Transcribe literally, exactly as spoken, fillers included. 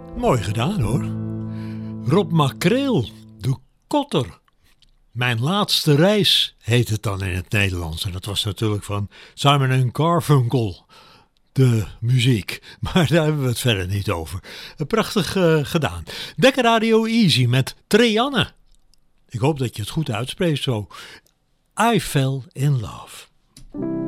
Mooi gedaan hoor. Rob Makreel, de Kotter. Mijn laatste reis heet het dan in het Nederlands. En dat was natuurlijk van Simon en Garfunkel, de muziek. Maar daar hebben we het verder niet over. Prachtig uh, gedaan. Dekker Radio Easy met Trianne. Ik hoop dat je het goed uitspreekt zo. I Fell in Love.